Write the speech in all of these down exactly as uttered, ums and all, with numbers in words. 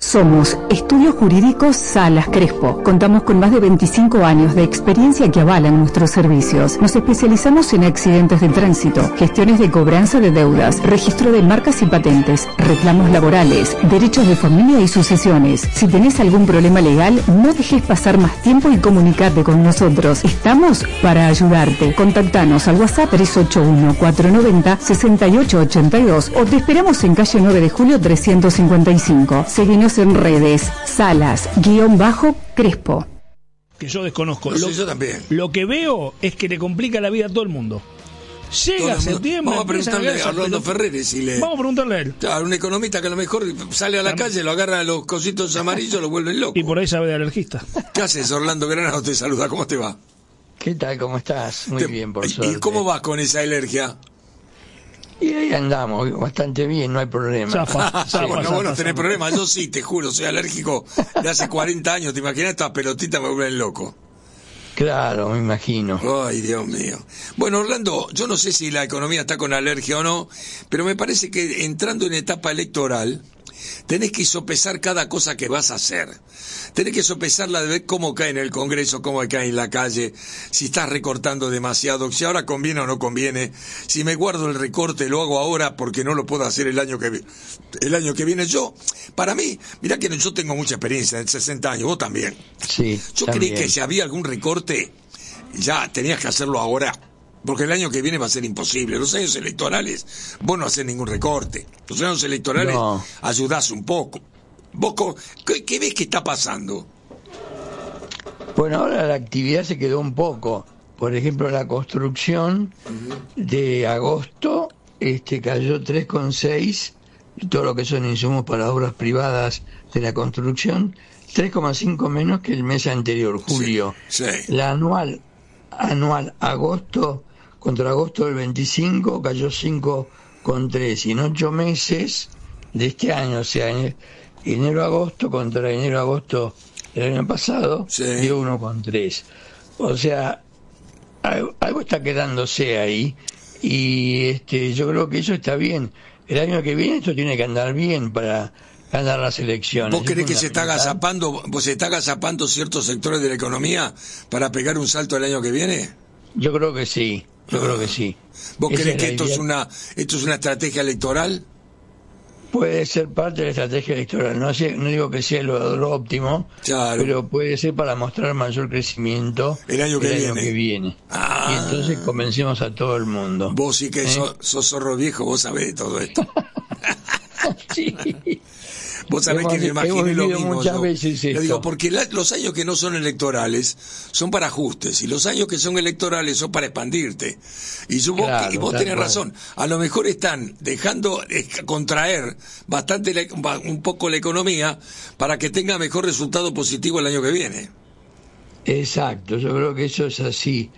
Somos Estudios Jurídicos Salas Crespo. Contamos con más de veinticinco años de experiencia que avalan nuestros servicios. Nos especializamos en accidentes de tránsito, gestiones de cobranza de deudas, registro de marcas y patentes, reclamos laborales, derechos de familia y sucesiones. Si tenés algún problema legal, no dejes pasar más tiempo y comunicate con nosotros. Estamos para ayudarte. Contactanos al WhatsApp tres ocho uno, cuatro nueve cero, seis ocho ocho dos o te esperamos en calle nueve de julio trescientos cincuenta y cinco. Seguinos en redes, Salas, guión bajo, Crespo. Que yo desconozco. No lo, sé, yo también. Lo que veo es que le complica la vida a todo el mundo. Llega Todo septiembre. Vamos a preguntarle a Orlando Ferreres si le... Vamos a preguntarle a él. Claro, un economista que a lo mejor sale a la También. calle, lo agarra a los cositos amarillos, lo vuelven loco. Y por ahí sabe de alergista. ¿Qué haces, Orlando Granado? Te saluda, ¿cómo te va? ¿Qué tal? ¿Cómo estás? Muy Te- bien, por ¿Y suerte. cómo vas con esa alergia? Y ahí andamos, bastante bien, no hay problema. Zafa, Ah, zafa, bueno, zafa, vos no zafa. tenés problema, yo sí, te juro, soy alérgico de hace cuarenta años, ¿te imaginas? Estas pelotitas me vuelven loco. Claro, me imagino. Ay, Dios mío. Bueno, Orlando, yo no sé si la economía está con alergia o no, pero me parece que entrando en etapa electoral, tenés que sopesar cada cosa que vas a hacer. Tenés que sopesarla de ver cómo cae en el Congreso, cómo cae en la calle, si estás recortando demasiado, si ahora conviene o no conviene, si me guardo el recorte, lo hago ahora porque no lo puedo hacer el año que vi- el año que viene. Yo, para mí, mirá que yo tengo mucha experiencia, en sesenta años, vos también. Sí, Yo también. creí que si había algún recorte, ya tenías que hacerlo ahora, porque el año que viene va a ser imposible. Los años electorales, vos no haces ningún recorte. Los años electorales No. ayudás un poco. ¿Vos co- qué, qué ves que está pasando? Bueno, ahora la actividad se quedó un poco. Por ejemplo, la construcción de agosto este cayó tres coma seis, y todo lo que son insumos para obras privadas de la construcción, tres coma cinco menos que el mes anterior, julio. Sí. La anual, anual agosto contra agosto del veinticinco cayó cinco coma tres y en ocho meses de este año, o sea, en enero-agosto contra enero-agosto del año pasado, Sí. dio uno coma tres. O sea, algo, algo está quedándose ahí y este yo creo que eso está bien. El año que viene esto tiene que andar bien para ganar las elecciones. ¿Vos Es creés que se está fundamental. agazapando, vos se está agazapando ciertos sectores de la economía para pegar un salto el año que viene? Yo creo que sí, yo creo que sí. ¿Vos Esa creés es que la esto es idea. una esto es una estrategia electoral? Puede ser parte de la estrategia electoral, no, sé, no digo que sea lo, lo óptimo, Claro. pero puede ser para mostrar mayor crecimiento El año que viene. que viene. Ah. Y entonces convencemos a todo el mundo. Vos sí que ¿Eh? sos, sos zorro viejo, vos sabés de todo esto. Sí. Vos sabés Hemos- que me imaginé hemos lo vivido mismo muchas yo. veces Yo esto. digo, porque la- los años que no son electorales son para ajustes, y los años que son electorales son para expandirte. Y, yo, vos, Claro, y vos tal tenés cual. razón, a lo mejor están dejando eh, contraer bastante la- un poco la economía para que tenga mejor resultado positivo el año que viene. Exacto, yo creo que eso es así.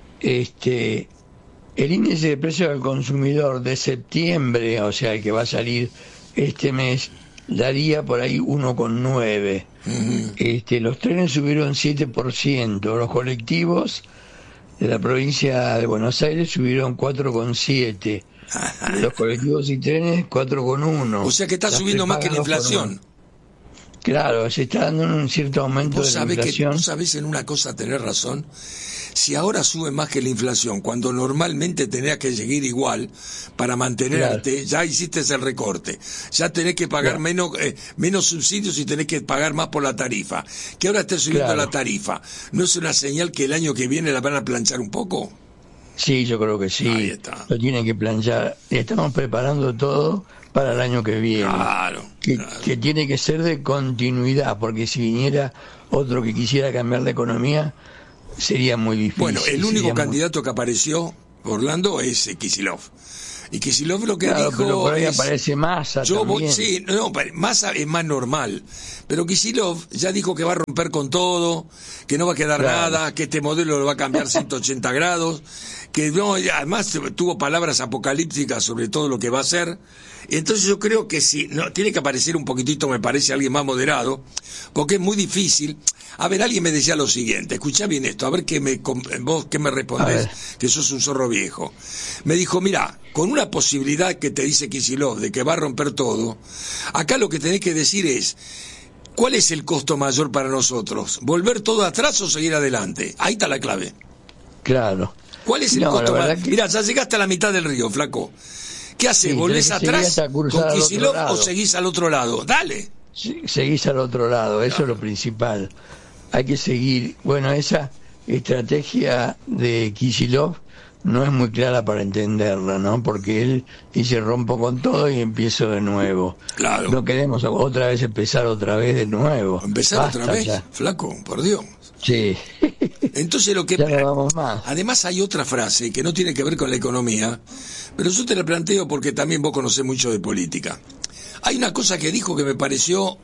Este, el índice de precios al consumidor de septiembre, o sea, el que va a salir este mes, daría por ahí uno coma nueve. Este, los trenes subieron siete por ciento, los colectivos de la provincia de Buenos Aires subieron cuatro coma siete. Los colectivos y trenes cuatro coma uno. O sea que está Las subiendo más que la prepagas dos coma uno. inflación. Claro, se está dando un cierto aumento Vos de la sabés, que, inflación. vos sabés en una cosa tener razón. Si ahora sube más que la inflación, cuando normalmente tenías que seguir igual para mantenerte, Claro. ya hiciste el recorte. Ya tenés que pagar Claro. menos eh, menos subsidios y tenés que pagar más por la tarifa. Que ahora esté subiendo Claro. la tarifa. ¿No es una señal que el año que viene la van a planchar un poco? Sí, yo creo que sí. Ahí está. Lo tienen que planchar. Estamos preparando todo para el año que viene. Claro. que, claro. que tiene que ser de continuidad, porque si viniera otro que quisiera cambiar la economía, sería muy difícil. Bueno, el único sería muy- candidato que apareció, Orlando, es eh, Kicillof. Y Kicillof lo que Claro, dijo pero por ahí es... aparece Massa Yo voy, también. sí, no, Massa es más normal, pero Kicillof ya dijo que va a romper con todo, que no va a quedar Claro. nada, que este modelo lo va a cambiar ciento ochenta grados, que no, y además tuvo palabras apocalípticas sobre todo lo que va a hacer. Entonces yo creo que sí, no, tiene que aparecer un poquitito, me parece, alguien más moderado, porque es muy difícil. A ver, alguien me decía lo siguiente, escuchá bien esto, a ver qué me, com- vos qué me A respondés, ver. que sos un zorro viejo. Me dijo, mira, con una posibilidad que te dice Kicillof de que va a romper todo, acá lo que tenés que decir es, ¿Cuál es el costo mayor para nosotros? ¿Volver todo atrás o seguir adelante? Ahí está la clave. Claro. ¿Cuál es el no, costo mayor? Que... Mirá, ya llegaste a la mitad del río, flaco. ¿Qué haces? Sí, ¿Volvés atrás con Kicillof o seguís al otro lado? Dale. Sí, seguís al otro lado, eso claro. Es lo principal. Hay que seguir. Bueno, esa estrategia de Kicillof no es muy clara para entenderla, ¿no? Porque él dice rompo con todo y empiezo de nuevo. Claro. No queremos otra vez empezar otra vez de nuevo. ¿Empezar Basta otra vez? Ya. Flaco, por Dios. Sí. Entonces lo que... Ya no vamos más. Además hay otra frase que no tiene que ver con la economía, pero yo te la planteo porque también vos conocés mucho de política. Hay una cosa que dijo que me pareció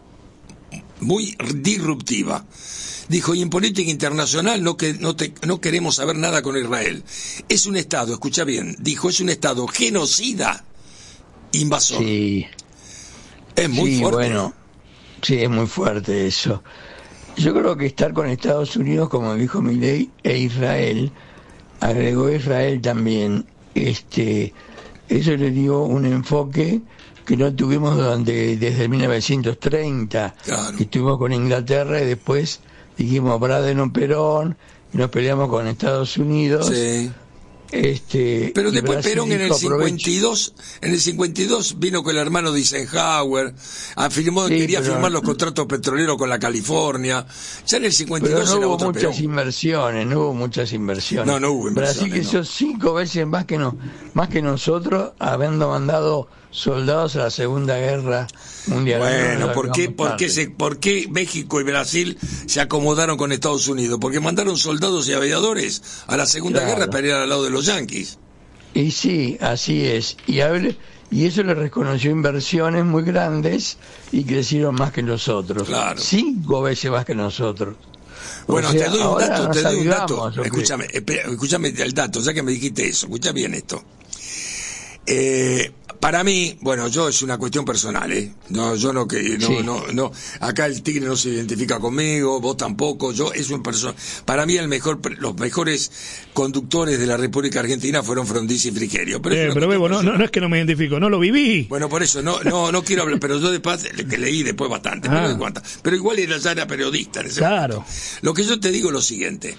muy disruptiva. Dijo, y en política internacional no, que, no, te, no queremos saber nada con Israel. Es un Estado, escucha bien, dijo, es un Estado genocida, invasor. Sí. Es muy sí, fuerte. Bueno, sí, es muy fuerte eso. Yo creo que estar con Estados Unidos, como dijo Milei, e Israel, agregó Israel también, este, eso le dio un enfoque que no tuvimos durante, desde mil novecientos treinta, claro. Que estuvimos con Inglaterra y después dijimos Braden Perón, y nos peleamos con Estados Unidos. Sí. Este, pero después Perón en el cincuenta y dos, aprovecho. en el cincuenta y dos vino con el hermano de Eisenhower, afirmó que sí, quería pero, firmar los contratos petroleros con la California. Ya en el cincuenta y dos pero no era hubo otro muchas Perón. inversiones, no hubo muchas inversiones. No, no hubo inversiones. Brasil creció no. cinco veces más que no, más que nosotros, habiendo mandado soldados a la Segunda Guerra Mundial. Bueno, no, ¿por qué, por qué se, por qué México y Brasil se acomodaron con Estados Unidos? Porque mandaron soldados y aviadores a la Segunda claro. Guerra para ir al lado de los yanquis. Y sí, así es. Y, hable, y eso le reconoció inversiones muy grandes y crecieron más que nosotros. Claro. Cinco veces más que nosotros. Bueno, o sea, te doy un dato, te doy un dato. Okay. Escúchame, espera, escúchame el dato, ya que me dijiste eso, escucha bien esto. Eh, para mí, bueno, yo es una cuestión personal, ¿eh? No, yo no que no, sí. no, no, acá el tigre no se identifica conmigo, vos tampoco, yo es un persona. Para mí el mejor, los mejores conductores de la República Argentina fueron Frondizi y Frigerio. Pero, eh, pero Bebo, no, no, no es que no me identifico, no lo viví. Bueno, por eso no, no, no quiero hablar, pero yo después que leí después bastante, ah. pero, de pero igual era, ya era periodista en ese claro. momento. Lo que yo te digo es lo siguiente.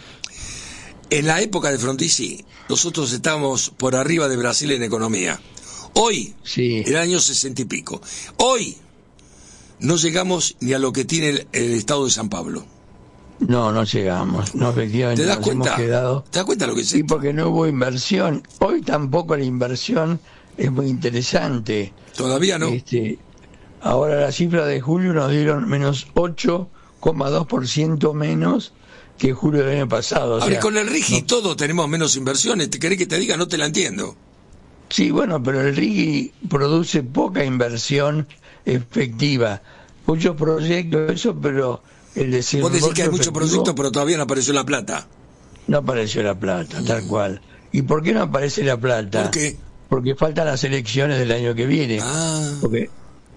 En la época de Frondizi, nosotros estábamos por arriba de Brasil en economía. Hoy, sí. el año sesenta y pico, hoy no llegamos ni a lo que tiene el, el estado de San Pablo. No, no llegamos. No, efectivamente ¿Te das nos cuenta? hemos quedado. ¿Te das cuenta lo que es Sí, esto? porque no hubo inversión. Hoy tampoco la inversión es muy interesante. Todavía no. Este, ahora la cifra de julio nos dieron menos ocho coma dos por ciento menos que julio del año pasado. O Ahora, sea, con el RIGI no, todo tenemos menos inversiones. ¿Te querés que te diga? No te la entiendo. sí, bueno, pero el RIGI produce poca inversión efectiva. Muchos proyectos, eso, pero el desembolso Vos decís que hay muchos efectivo, proyectos, pero todavía no apareció la plata. no apareció la plata, tal cual. ¿Y por qué no aparece la plata? ¿Por qué? Porque faltan las elecciones del año que viene. Ah. Porque,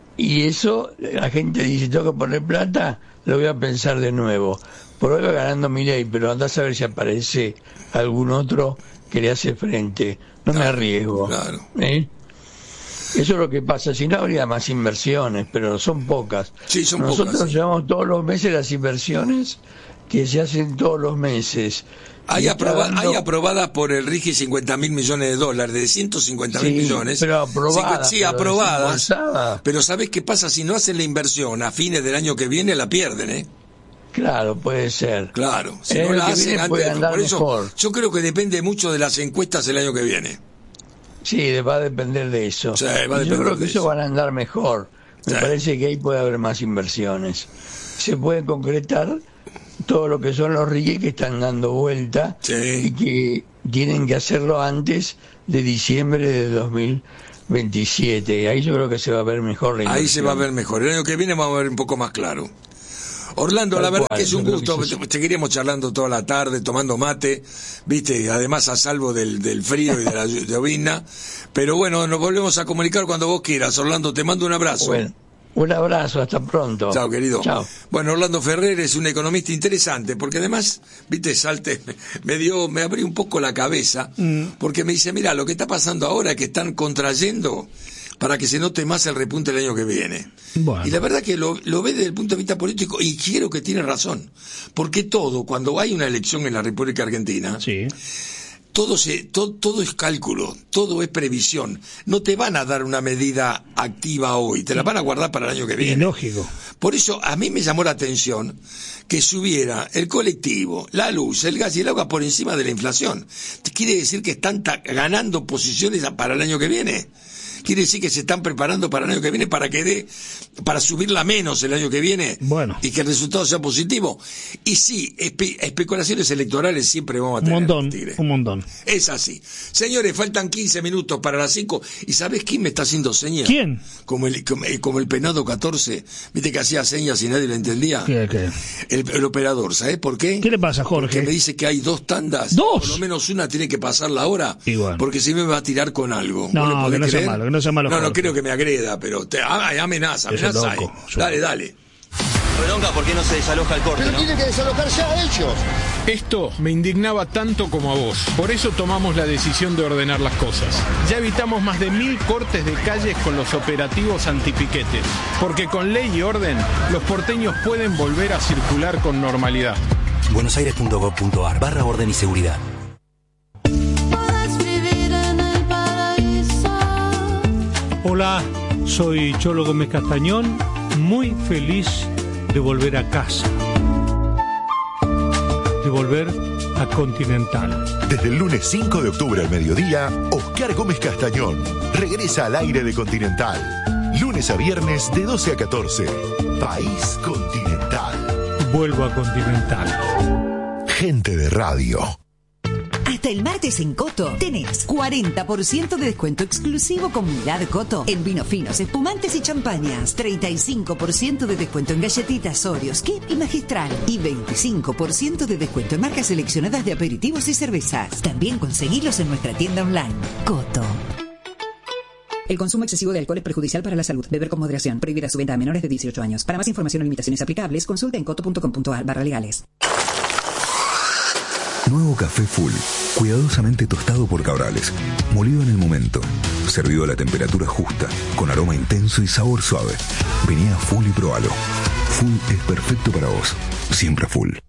y eso, la gente dice, tengo que poner plata, lo voy a pensar de nuevo. Por hoy va ganando Milei, pero andás a ver si aparece algún otro que le hace frente. No claro, me arriesgo. Claro. ¿Eh? Eso es lo que pasa. Si no, habría más inversiones, pero son pocas. Sí, son Nosotros pocas, sí. llevamos todos los meses las inversiones que se hacen todos los meses. Hay, Y aproba dando... hay aprobadas por el RIGI cincuenta mil millones de dólares, de ciento cincuenta mil sí, millones. Pero aprobadas. Sí, pero aprobadas. desembolsadas. Pero ¿sabés qué pasa? Si no hacen la inversión a fines del año que viene, la pierden, ¿eh? Claro, puede ser. Claro, si el no año la que hacen viene antes. puede andar Por eso, mejor. yo creo que depende mucho de las encuestas el año que viene. Sí, va a depender de eso. Sí, va a Y yo depender creo que de eso eso. van a andar mejor. Me Sí. parece que ahí puede haber más inversiones. Se puede concretar todo lo que son los R I E que están dando vuelta Sí. y que tienen que hacerlo antes de diciembre de dos mil veintisiete. Ahí yo creo que se va a ver mejor la inversión. Ahí se va a ver mejor. El año que viene vamos a ver un poco más claro. Orlando, Tal la verdad cual, que es un yo creo gusto, que sí. te, te queríamos charlando toda la tarde, tomando mate, viste, además a salvo del, del frío y de la llovizna, pero bueno, nos volvemos a comunicar cuando vos quieras. Orlando, te mando un abrazo. Bueno, un abrazo, hasta pronto. Chao, querido. Chao. Bueno, Orlando Ferrer es un economista interesante, porque además, viste, salte, me dio, me abrió un poco la cabeza, Mm. porque me dice, mira, lo que está pasando ahora es que están contrayendo para que se note más el repunte el año que viene. Bueno. Y la verdad que lo, lo ve desde el punto de vista político, y quiero que tiene razón, porque todo, cuando hay una elección en la República Argentina, sí. todo, se, todo, todo es cálculo, todo es previsión. No te van a dar una medida activa hoy, te la van a guardar para el año que viene. Lógico. Por eso a mí me llamó la atención que subiera el colectivo, la luz, el gas y el agua por encima de la inflación. ¿Quiere decir que están ganando posiciones para el año que viene? Quiere decir que se están preparando para el año que viene para que dé, para subirla menos el año que viene, bueno, y que el resultado sea positivo. Y sí, espe especulaciones electorales siempre vamos a tener. Un montón, un montón. Es así. Señores, faltan quince minutos para las cinco. ¿Y sabés quién me está haciendo señas? ¿Quién? Como el, como, como el penado catorce. ¿Viste que hacía señas y nadie lo entendía? ¿Qué, qué? El, el operador, ¿sabés por qué? ¿Qué le pasa, Jorge? Porque me dice que hay dos tandas. ¿Dos? Por lo menos una tiene que pasarla ahora. Igual. Porque si me va a tirar con algo. No, que no sea malo, que no sea malo. No, no creo que me agreda, pero te ah, amenaza, amenaza. Loco, dale, dale. Redonca, ¿por qué no se desaloja el corte? Pero ¿no? tiene que desalojar ya ellos. Esto me indignaba tanto como a vos. Por eso tomamos la decisión de ordenar las cosas. Ya evitamos más de mil cortes de calles con los operativos antipiquetes. Porque con ley y orden, los porteños pueden volver a circular con normalidad. buenosaires punto gov punto ar barra orden y seguridad. Hola, soy Cholo Gómez Castañón, muy feliz de volver a casa, de volver a Continental. Desde el lunes cinco de octubre al mediodía, Oscar Gómez Castañón regresa al aire de Continental. Lunes a viernes de doce a catorce. País Continental. Vuelvo a Continental. Gente de radio. Hasta el martes en Coto tenés cuarenta por ciento de descuento exclusivo con Milad Coto en vinos finos, espumantes y champañas, treinta y cinco por ciento de descuento en galletitas, Oreos, Kip y Magistral y veinticinco por ciento de descuento en marcas seleccionadas de aperitivos y cervezas. También conseguilos en nuestra tienda online. Coto. El consumo excesivo de alcohol es perjudicial para la salud. Beber con moderación. Prohibida su venta a menores de dieciocho años. Para más información o limitaciones aplicables, consulta en coto punto com punto ar barra legales. Nuevo café Full, cuidadosamente tostado por Cabrales, molido en el momento, servido a la temperatura justa, con aroma intenso y sabor suave. Vení a Full y probalo. Full es perfecto para vos, siempre Full.